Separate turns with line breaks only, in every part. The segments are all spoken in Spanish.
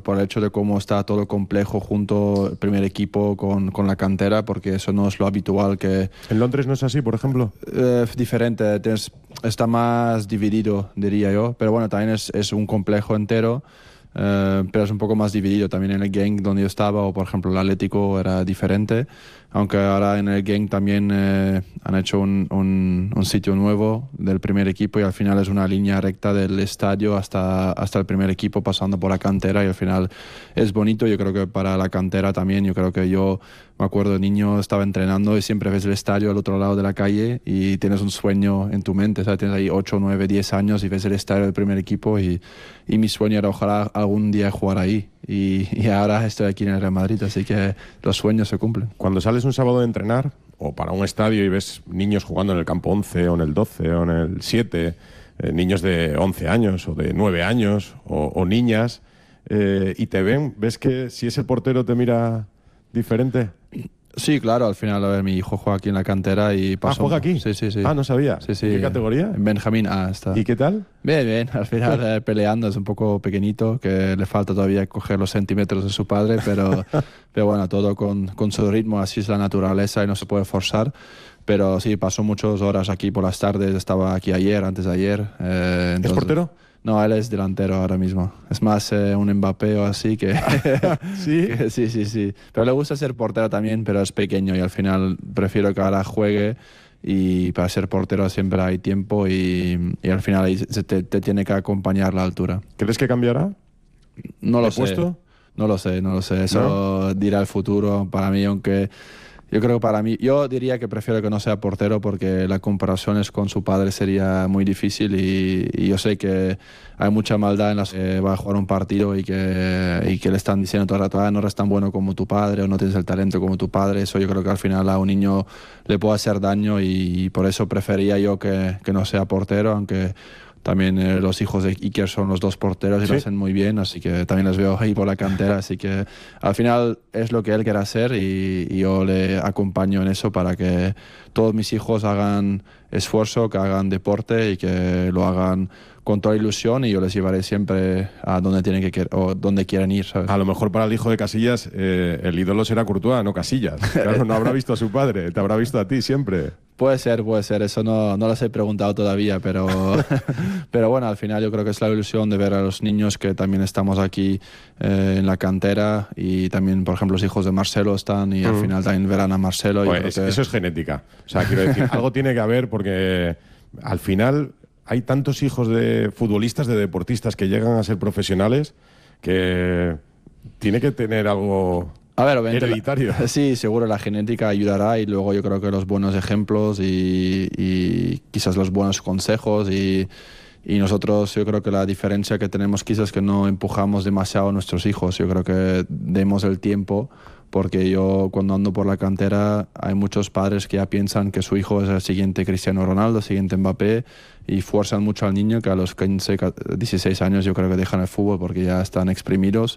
por el hecho de cómo está todo complejo junto el primer equipo con la cantera, porque eso no es lo habitual que...
¿En Londres no es así, por ejemplo?
Diferente, está más dividido, diría yo, pero bueno, también es un complejo entero. Pero es un poco más dividido. También en el Genk donde yo estaba, o por ejemplo el Atlético, era diferente, aunque ahora en el Genk también han hecho un sitio nuevo del primer equipo, y al final es una línea recta del estadio hasta el primer equipo, pasando por la cantera, y al final es bonito. Yo creo que para la cantera también, yo creo que yo me acuerdo de niño, estaba entrenando y siempre ves el estadio al otro lado de la calle y tienes un sueño en tu mente, ¿sabes? Tienes ahí 8, 9, 10 años y ves el estadio del primer equipo, y mi sueño era ojalá algún día jugar ahí, y ahora estoy aquí en el Real Madrid, así que los sueños se cumplen.
Cuando sales un sábado de entrenar o para un estadio y ves niños jugando en el campo 11 o en el 12 o en el 7, niños de 11 años o de 9 años o niñas, y te ven, ¿ves que si es el portero te mira diferente?
Sí, claro, al final, a ver, mi hijo juega aquí en la cantera y pasó...
¿Juega aquí?
Sí, sí, sí.
Ah, no sabía.
Sí, sí.
¿En qué categoría?
En Benjamín A está.
¿Y qué tal?
Bien, bien. Al final peleando, es un poco pequeñito, que le falta todavía coger los centímetros de su padre, pero bueno, todo con su ritmo, así es la naturaleza y no se puede forzar. Pero sí, pasó muchas horas aquí por las tardes, estaba aquí ayer, antes de ayer. Entonces...
¿Es portero?
No, él es delantero ahora mismo. Es más un Mbappé o así que...
¿Sí?
Sí. Pero le gusta ser portero también, pero es pequeño, y al final prefiero que ahora juegue, y para ser portero siempre hay tiempo, y al final ahí te tiene que acompañar la altura.
¿Crees que cambiará?
No lo sé.
¿Puesto?
No lo sé. Eso dirá el futuro. Para mí, aunque... Yo creo que para mí, yo diría que prefiero que no sea portero, porque la comparación es con su padre sería muy difícil, y yo sé que hay mucha maldad en las que va a jugar un partido y que le están diciendo todo el rato, no eres tan bueno como tu padre o no tienes el talento como tu padre. Eso yo creo que al final a un niño le puede hacer daño, y por eso prefería yo que no sea portero, aunque... También los hijos de Iker son los dos porteros y lo hacen muy bien, así que también les veo ahí por la cantera, así que al final es lo que él quiere hacer, y yo le acompaño en eso para que todos mis hijos hagan esfuerzo, que hagan deporte y que lo hagan con toda ilusión, y yo les llevaré siempre a donde tienen que o donde quieran ir, ¿sabes?
A lo mejor para el hijo de Casillas el ídolo será Courtois, no Casillas. Claro, no habrá visto a su padre, te habrá visto a ti siempre.
Puede ser, eso no les he preguntado todavía, pero bueno, al final yo creo que es la ilusión de ver a los niños que también estamos aquí en la cantera, y también, por ejemplo, los hijos de Marcelo están, y al final también verán a Marcelo.
Pues eso es genética, o sea, quiero decir, algo tiene que haber, porque al final hay tantos hijos de futbolistas, de deportistas que llegan a ser profesionales, que tiene que tener algo...
A ver, obviamente,
hereditario.
Sí, seguro la genética ayudará, y luego yo creo que los buenos ejemplos y quizás los buenos consejos, y nosotros, yo creo que la diferencia que tenemos quizás es que no empujamos demasiado a nuestros hijos. Yo creo que demos el tiempo, porque yo cuando ando por la cantera hay muchos padres que ya piensan que su hijo es el siguiente Cristiano Ronaldo, el siguiente Mbappé, y fuerzan mucho al niño, que a los 15, 16 años yo creo que dejan el fútbol porque ya están exprimidos.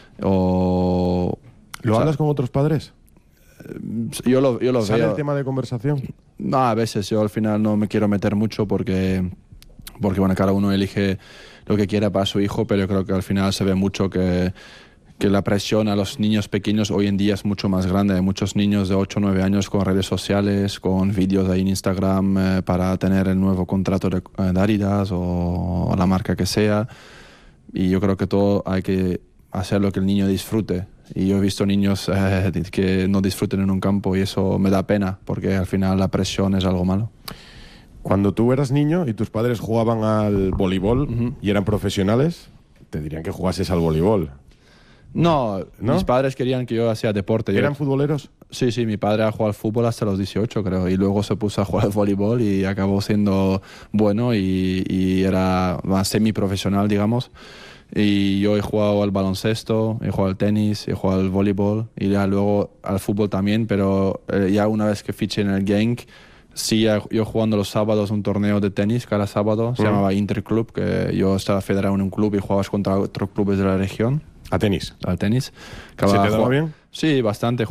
¿Lo hablas con otros padres?
Yo lo
¿Sale
veo.
el tema de conversación?
No, a veces yo al final no me quiero meter mucho, porque bueno, cada uno elige lo que quiera para su hijo, pero yo creo que al final se ve mucho que la presión a los niños pequeños hoy en día es mucho más grande. Hay muchos niños de 8 o 9 años con redes sociales, con vídeos ahí en Instagram para tener el nuevo contrato de Adidas o la marca que sea, y yo creo que todo hay que hacer lo que el niño disfrute. Y yo he visto niños que no disfruten en un campo, y eso me da pena, porque al final la presión es algo malo.
Cuando tú eras niño y tus padres jugaban al voleibol y eran profesionales, te dirían que jugases al voleibol.
No, mis padres querían que yo hacía deporte.
¿Eran futboleros?
Sí, mi padre ha jugado al fútbol hasta los 18, creo, y luego se puso a jugar al voleibol y acabó siendo bueno, y era más semiprofesional, digamos. Y yo he jugado al baloncesto, he jugado al tenis, he jugado al voleibol, y ya luego al fútbol también, pero ya una vez que fiché en el Genk, sí, yo jugando los sábados un torneo de tenis cada sábado, se llamaba Interclub, que yo estaba federado en un club y jugabas contra otros clubes de la región.
¿A tenis?
Al tenis.
¿Se te daba bien?
Sí, bastante.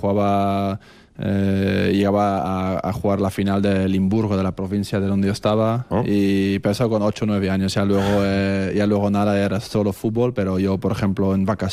Llegaba a jugar la final de Limburgo, de la provincia de donde yo estaba, y empezó con 8 o 9 años. Ya luego nada, era solo fútbol, pero yo, por ejemplo, en vacaciones